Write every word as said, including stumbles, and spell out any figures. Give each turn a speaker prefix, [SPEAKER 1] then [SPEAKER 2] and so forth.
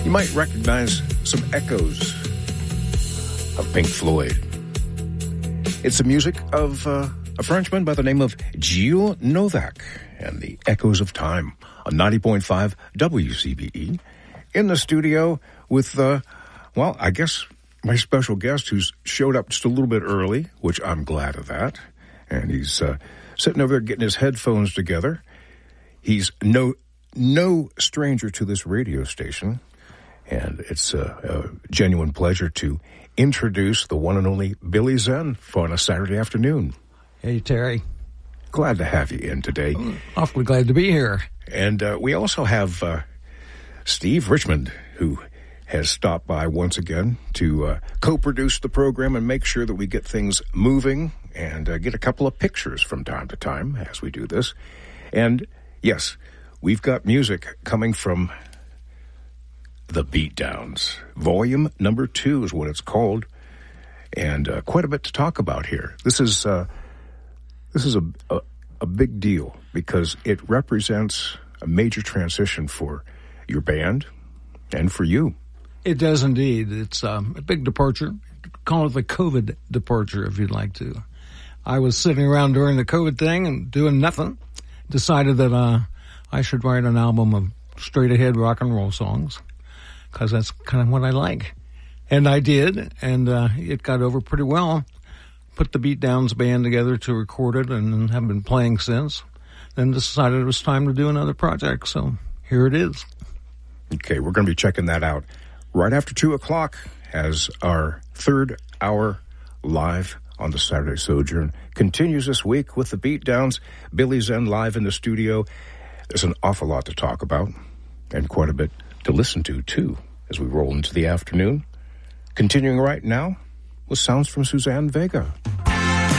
[SPEAKER 1] You might recognize some echoes of Pink Floyd. It's the music of uh, a Frenchman by the name of Gilles Novak and the Echoes of Time on ninety point five W C B E. In the studio with, uh, well, I guess my special guest who's showed up just a little bit early, which I'm glad of that. And he's uh, sitting over there getting his headphones together. He's no no stranger to this radio station. And it's a, a genuine pleasure to introduce the one and only Billy Zen for on a Saturday afternoon.
[SPEAKER 2] Hey, Terry.
[SPEAKER 1] Glad to have you in today.
[SPEAKER 2] I'm awfully glad to be here.
[SPEAKER 1] And uh, we also have uh, Steve Richmond, who has stopped by once again to uh, co-produce the program and make sure that we get things moving and uh, get a couple of pictures from time to time as we do this. And, yes, we've got music coming from The Beatdowns. Volume number two is what it's called, and uh, quite a bit to talk about here. This is uh, this is a, a a big deal because it represents a major transition for your band and for you.
[SPEAKER 2] It does indeed. It's um, a big departure. Call it the COVID departure, if you'd like to. I was sitting around during the COVID thing and doing nothing. Decided that uh, I should write an album of straight-ahead rock and roll songs, because that's kind of what I like. And I did, and uh, it got over pretty well. Put the Beatdowns band together to record it, and have been playing since. Then decided it was time to do another project, so here it is.
[SPEAKER 1] Okay, we're going to be checking that out right after two o'clock as our third hour live on the Saturday Sojourn continues this week with the Beatdowns. Billy Zen live in the studio. There's an awful lot to talk about, and quite a bit to listen to, too, as we roll into the afternoon. Continuing right now with sounds from Suzanne Vega.